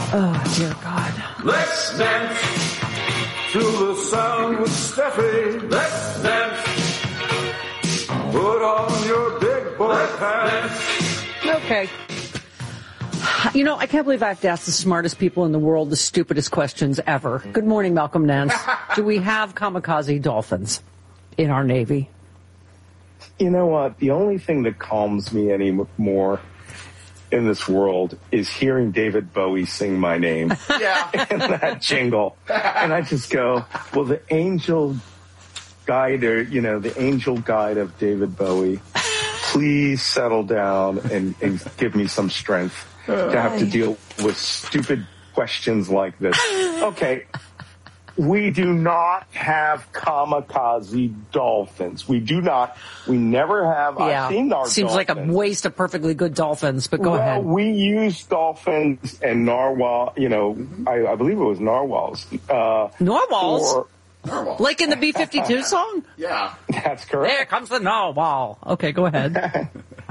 Oh, dear God. Let's dance to the sound of Steffi. Let's dance. Put on your big boy pants. Okay. You know, I can't believe I have to ask the smartest people in the world the stupidest questions ever. Good morning, Malcolm Nance. Do we have kamikaze dolphins in our Navy? You know what? The only thing that calms me anymore in this world is hearing David Bowie sing my name. Yeah. And that jingle. And I just go, well, the angel guide, or, you know, the angel guide of David Bowie, please settle down and give me some strength to have to deal with stupid questions like this. Okay. We do not have kamikaze dolphins. We do not. We never have. Yeah. I've seen our Seems dolphins. like a waste of perfectly good dolphins, but go ahead. We use dolphins and narwhal, you know, I believe it was narwhals. Narwhals? Narwhal. Like in the B-52 song? Yeah. That's correct. There comes the narwhal. Okay, go ahead.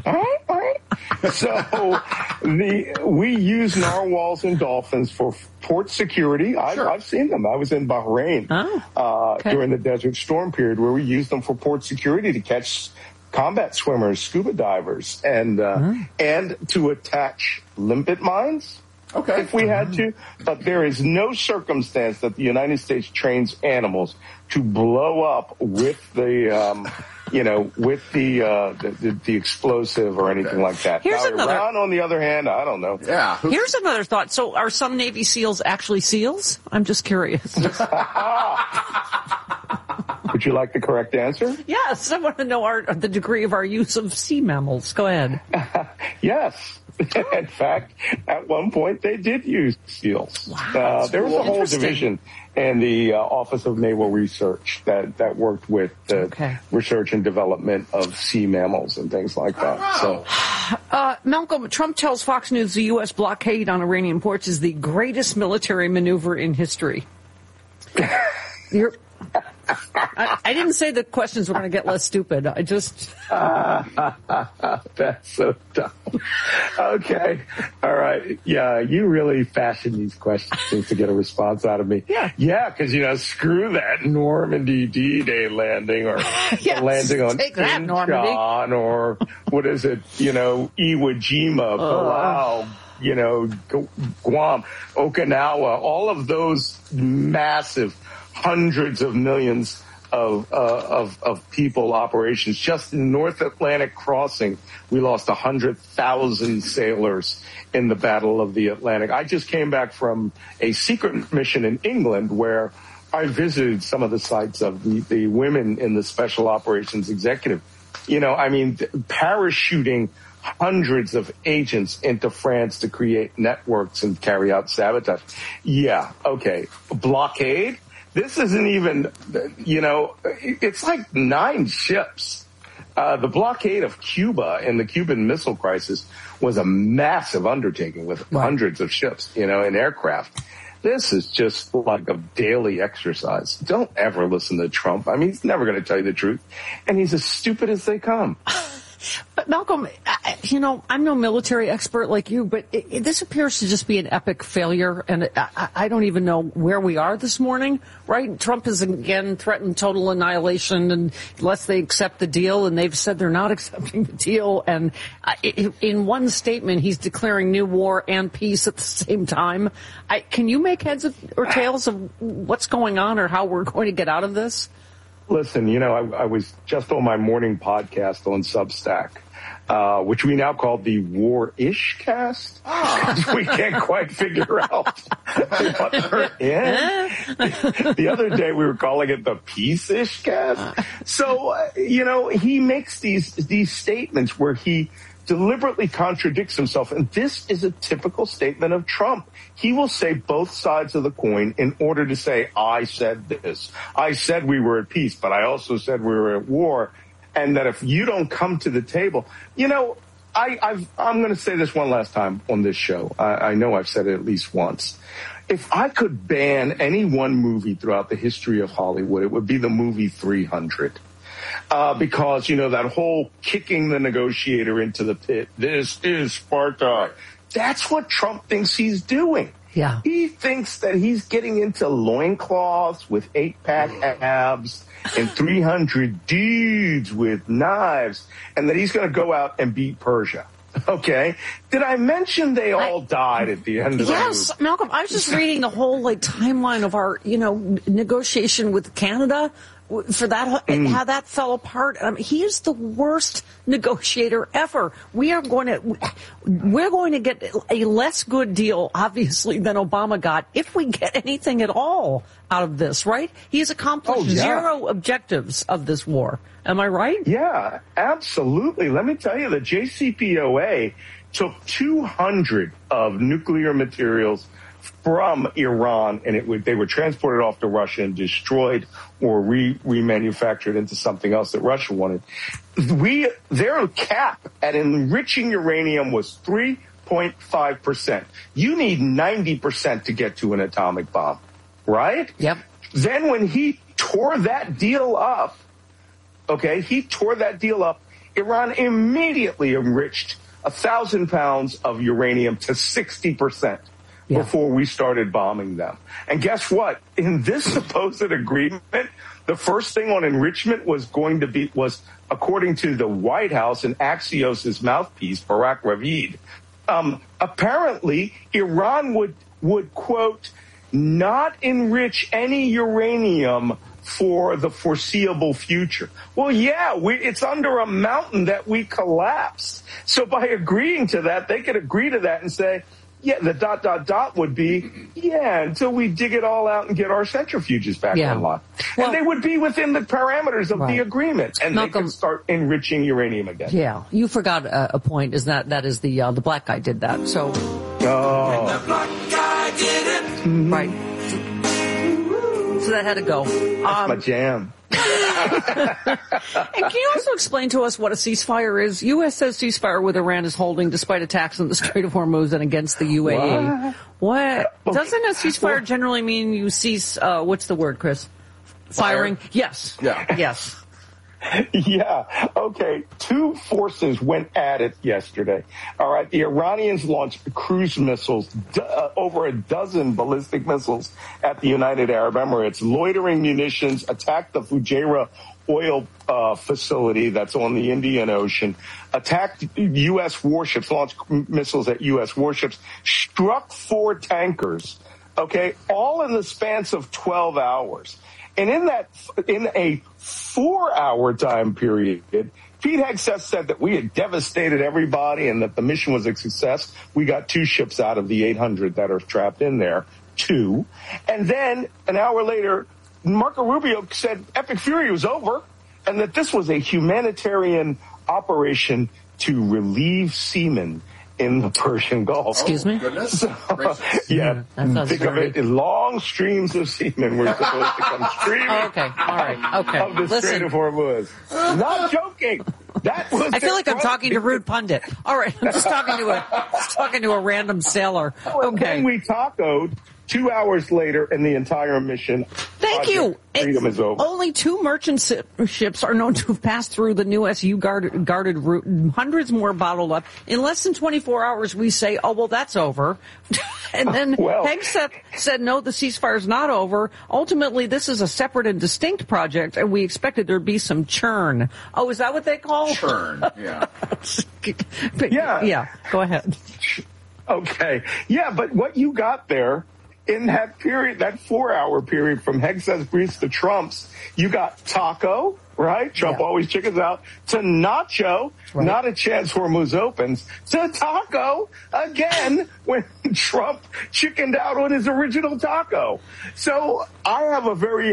So we use narwhals and dolphins for port security. I've seen them. I was in Bahrain during the Desert Storm period, where we used them for port security to catch combat swimmers, scuba divers, and to attach limpet mines. Okay. If we had to, but there is no circumstance that the United States trains animals to blow up with the, with the explosive or anything like that. Here's now, another. Iran, on the other hand, I don't know. Yeah. Here's another thought. So, are some Navy SEALs actually SEALs? I'm just curious. Would you like the correct answer? Yes, I want to know the degree of our use of sea mammals. Go ahead. Yes. In fact, at one point they did use SEALs. Wow, there was a whole division in the Office of Naval Research that worked with the research and development of sea mammals and things like that. Oh, wow. So, Malcolm, Trump tells Fox News the U.S. blockade on Iranian ports is the greatest military maneuver in history. I didn't say the questions were going to get less stupid. I just... That's so dumb. Okay. All right. Yeah, you really fashion these questions to get a response out of me. Yeah. Yeah, because, screw that Normandy D-Day landing or yes, landing on Incheon or what is it, Iwo Jima, Palau, Guam, Okinawa, all of those massive hundreds of millions of people operations. Just in North Atlantic crossing, we lost 100,000 sailors in the Battle of the Atlantic. I just came back from a secret mission in England where I visited some of the sites of the women in the Special Operations Executive. Parachuting hundreds of agents into France to create networks and carry out sabotage. Yeah, okay. Blockade? This isn't even, it's like 9 ships. The blockade of Cuba in the Cuban Missile Crisis was a massive undertaking with hundreds of ships, and aircraft. This is just like a daily exercise. Don't ever listen to Trump. I mean, he's never going to tell you the truth. And he's as stupid as they come. But Malcolm, I'm no military expert like you, but this appears to just be an epic failure, and I don't even know where we are this morning, right? Trump has again threatened total annihilation unless they accept the deal, and they've said they're not accepting the deal, and in one statement, he's declaring new war and peace at the same time. Can you make heads or tails of what's going on or how we're going to get out of this? Listen, I was just on my morning podcast on Substack, which we now call the War-ish cast. We can't quite figure out what we're in. The other day we were calling it the Peace-ish cast. So, he makes these statements where he deliberately contradicts himself, and this is a typical statement of Trump. He will say both sides of the coin in order to say, I said this. I said we were at peace, but I also said we were at war, and that if you don't come to the table, I'm going to say this one last time on this show. I know I've said it at least once. If I could ban any one movie throughout the history of Hollywood, it would be the movie 300. Because, that whole kicking the negotiator into the pit, this is Sparta. That's what Trump thinks he's doing. Yeah. He thinks that he's getting into loincloths with 8-pack abs and 300 dudes with knives, and that he's going to go out and beat Persia. Okay. Did I mention they all died at the end of the movie? Yes, Malcolm, I was just reading the whole timeline of our, negotiation with Canada for that, how that fell apart. He is the worst negotiator ever. We're going to get a less good deal, obviously, than Obama got, if we get anything at all out of this, right? He's accomplished zero objectives of this war. Am I right? Yeah, absolutely. Let me tell you, the JCPOA took 200 of nuclear materials from Iran, and they were transported off to Russia and destroyed or remanufactured into something else that Russia wanted. Their cap at enriching uranium was 3.5%. You need 90% to get to an atomic bomb, right? Yep. Then when he tore that deal up, Iran immediately enriched 1,000 pounds of uranium to 60%. Yeah. Before we started bombing them. And guess what? In this supposed agreement, the first thing on enrichment was according to the White House and Axios' mouthpiece, Barak Ravid, apparently Iran would quote, not enrich any uranium for the foreseeable future. Well, yeah, it's under a mountain that we collapsed. So by agreeing to that, they could agree to that and say, yeah, the ... would be, until we dig it all out and get our centrifuges back online. Well, and they would be within the parameters of the agreement, and Malcolm, they could start enriching uranium again. Yeah, you forgot a point, is that is the black guy did that, so... Oh. The black guy did it. Right. So that had to go. That's my jam. And can you also explain to us what a ceasefire is? U.S. says ceasefire with Iran is holding despite attacks on the Strait of Hormuz and against the UAE. What? Doesn't a ceasefire generally mean you cease, what's the word, Chris? Firing? Yes. Yeah. Yes. Yeah. Okay. Two forces went at it yesterday. All right. The Iranians launched cruise missiles, over a dozen ballistic missiles at the United Arab Emirates. Loitering munitions attacked the Fujairah oil facility that's on the Indian Ocean, attacked U.S. warships, launched missiles at U.S. warships, struck 4 tankers. Okay. All in the span of 12 hours. And in a 4-hour time period, Pete Hegseth said that we had devastated everybody and that the mission was a success. We got 2 ships out of the 800 that are trapped in there, 2. And then an hour later, Marco Rubio said Epic Fury was over and that this was a humanitarian operation to relieve seamen in the Persian Gulf. Excuse me? Goodness. So, yeah, think of it in long streams of seamen were supposed to come streaming okay, all right, okay. of the Strait of Hormuz. Not joking. That was. I feel like I'm talking to Rude Pundit. All right, I'm just talking to a random sailor. Okay. Then we tacoed 2 hours later, and the entire mission. Thank you. Freedom is over. Only 2 merchant ships are known to have passed through the new SU guarded route. Hundreds more bottled up. In less than 24 hours, we say, oh, well, that's over. And then Hegseth said, no, the ceasefire's not over. Ultimately, this is a separate and distinct project, and we expected there'd be some churn. Oh, is that what they call churn? Yeah. Yeah. Go ahead. Okay. Yeah, but what you got there, in that period, that 4-hour period from Hegseth's briefs to Trump's, you got taco, right? Trump always chickens out, to nacho, not a chance Hormuz opens, to taco again when Trump chickened out on his original taco. So I have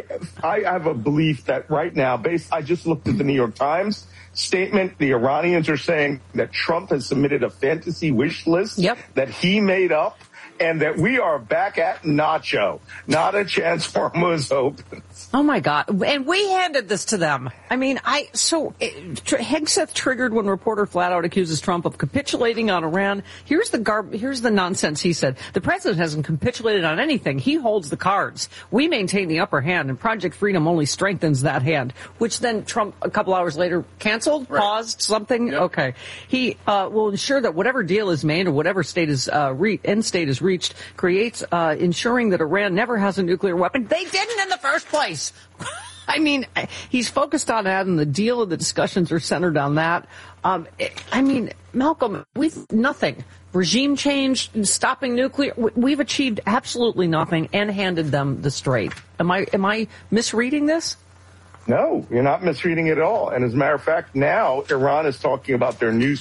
a belief that right now, I just looked at the New York Times statement. The Iranians are saying that Trump has submitted a fantasy wish list that he made up, and that we are back at nacho. Not a chance Hormuz opens. Oh, my God. And we handed this to them. I mean, Hegseth triggered when reporter flat out accuses Trump of capitulating on Iran. Here's the nonsense he said. The president hasn't capitulated on anything. He holds the cards. We maintain the upper hand, and Project Freedom only strengthens that hand, which then Trump, a couple hours later, canceled, paused, something. Yep. Okay. He will ensure that whatever deal is made or whatever end state is reached creates ensuring that Iran never has a nuclear weapon. They didn't in the first place. I mean, he's focused on that, and the deal and the discussions are centered on that. I mean, Malcolm, nothing. Regime change, stopping nuclear. We've achieved absolutely nothing and handed them the straight. Am I misreading this? No, you're not misreading it at all. And as a matter of fact, now Iran is talking about their new,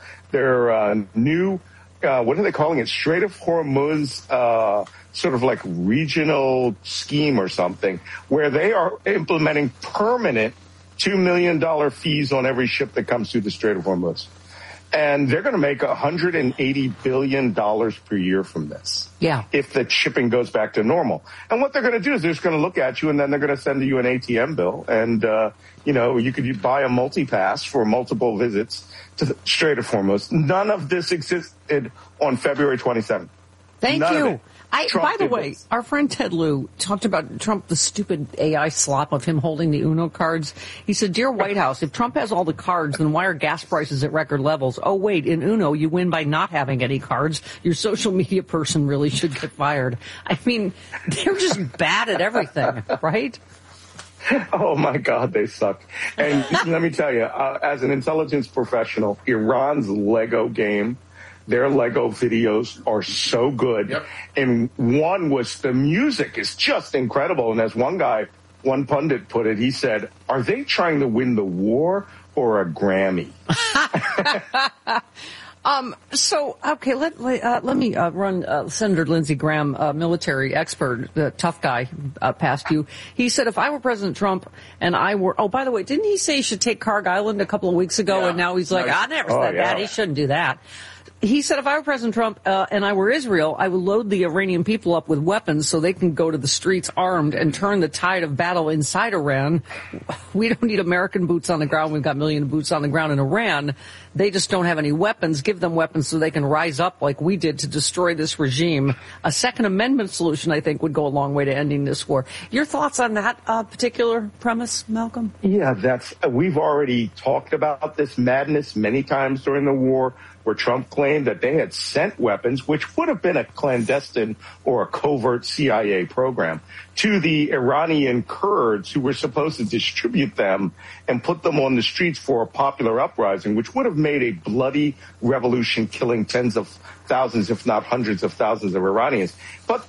what are they calling it? Strait of Hormuz, sort of like regional scheme or something, where they are implementing permanent $2 million fees on every ship that comes through the Strait of Hormuz. And they're going to make $180 billion per year from this. Yeah. If the shipping goes back to normal. And what they're going to do is they're just going to look at you, and then they're going to send you an ATM bill. And, you could buy a multi-pass for multiple visits to the Strait of Hormuz. None of this existed on February 27th. Thank you. By the way, this. our friend Ted Lieu talked about Trump, the stupid AI slop of him holding the UNO cards. He said, "Dear White House, if Trump has all the cards, then why are gas prices at record levels? Oh, wait, in UNO, you win by not having any cards. Your social media person really should get fired." I mean, they're just bad at everything, right? Oh, my God, they suck. And let me tell you, as an intelligence professional, Iran's Lego game, their Lego videos are so good. Yep. And one was the music is just incredible. And as one pundit put it, he said, "Are they trying to win the war or a Grammy?" Okay, let me run Senator Lindsey Graham, military expert, tough guy, past you. He said, if I were President Trump and I were, by the way, didn't he say he should take Carg Island a couple of weeks ago? Yeah. And now he's like, I never said that. He shouldn't do that. He said, if I were President Trump and I were Israel, I would load the Iranian people up with weapons so they can go to the streets armed and turn the tide of battle inside Iran. We don't need American boots on the ground. We've got a million boots on the ground in Iran. They just don't have any weapons. Give them weapons so they can rise up like we did to destroy this regime. A Second Amendment solution, I think, would go a long way to ending this war. Your thoughts on that particular premise, Malcolm? Yeah, we've already talked about this madness many times during the war, where Trump claimed that they had sent weapons, which would have been a clandestine or a covert CIA program, to the Iranian Kurds who were supposed to distribute them and put them on the streets for a popular uprising, which would have made a bloody revolution, killing tens of thousands, if not hundreds of thousands of Iranians. But